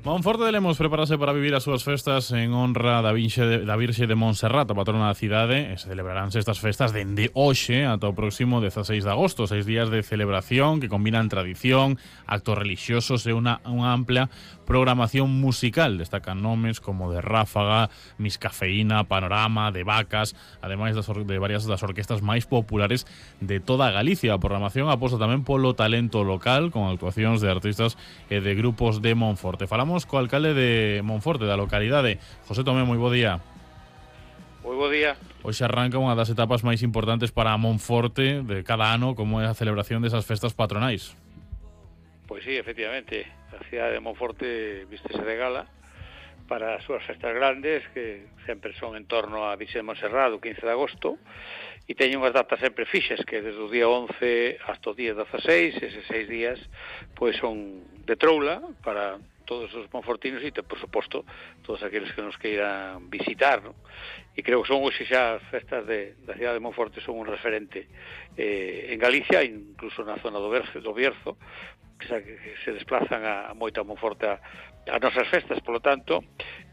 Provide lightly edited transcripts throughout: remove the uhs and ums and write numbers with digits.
Monforte de Lemos prepárase para vivir as súas festas en honra da Virxe de Montserrat, a patrona da cidade, e celebraránse estas festas dende hoxe ata o próximo 16 de agosto, 6 días de celebración que combinan tradición, actos religiosos e unha amplia programación musical. Destacan nomes como de Ráfaga, Miss Cafeína, Panorama, de Vacas, ademais de varias das orquestas máis populares de toda Galicia. A programación aposta tamén polo talento local, con actuacións de artistas e de grupos de Monforte. Falamos co alcalde de Monforte, da localidade, José Tomé. Moi bo día. Moi bo día. Hoxe arranca unha das etapas máis importantes para Monforte de cada ano, como é a celebración desas festas patronais. Pois sí, efectivamente, a cidade de Monforte vístese de gala para as súas festas grandes, que sempre son en torno a Virxe de Montserrat, o 15 de agosto, e teñen unhas datas sempre fixas, que desde o día 11 hasta o día 16, eses 6 días, pois son de troula para todos os monfortinos e, por suposto, todos aqueles que nos queiran visitar, ¿no? E creo que son hoxe xa as festas da cidade de Monforte son un referente en Galicia, incluso na zona do Bierzo, que se desplazan a moita Monforte a nosas festas. Polo tanto,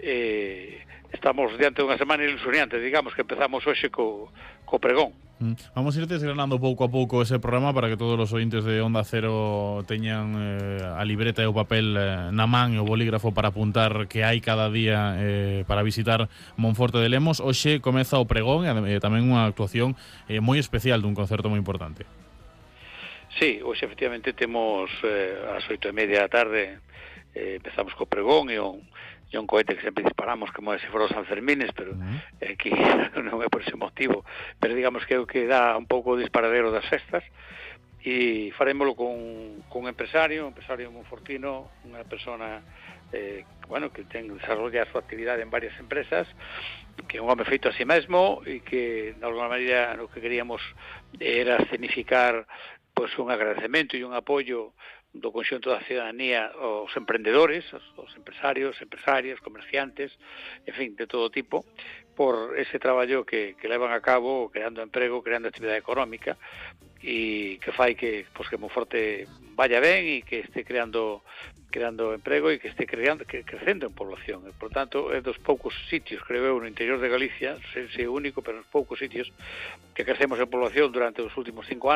estamos diante dunha semana ilusionante, digamos, que empezamos hoxe co pregón. Vamos a ir desgranando pouco a pouco ese programa para que todos os ointes de Onda Cero teñan a libreta e o papel na man e o bolígrafo para apuntar que hai cada día para visitar Monforte de Lemos. Hoxe comeza o pregón e tamén unha actuación moi especial dun concerto moi importante. Sí, hoxe efectivamente temos ás 8:30 da tarde, empezamos co pregón e un cohete que sempre disparamos como se fora os Sanfermines, pero aquí non é por ese motivo, pero digamos que é o que dá un pouco o disparadero das festas, e farémolo con un empresario monfortino, unha persona que desarrolla a súa actividade en varias empresas, que é un home feito a si mesmo e que de alguma maneira o que queríamos era escenificar pois un agradecemento e un apoio do conxunto da cidadanía aos emprendedores, aos empresarios, empresarias, comerciantes, en fin, de todo tipo, por ese traballo que levan a cabo creando emprego, creando actividade económica e que fai que Monforte vaya ben e que este creando emprego e que este crecendo en población. E, por tanto, é dos poucos sitios, creo eu, no interior de Galicia, sei único, pero nos poucos sitios que crecemos en población durante os últimos 5 anos,